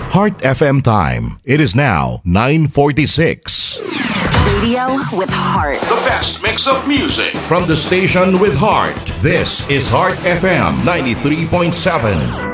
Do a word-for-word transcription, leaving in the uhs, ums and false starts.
Heart F M time. It is now nine forty-six. Radio with heart. The best mix of music from the station with heart. This is Heart F M ninety-three point seven.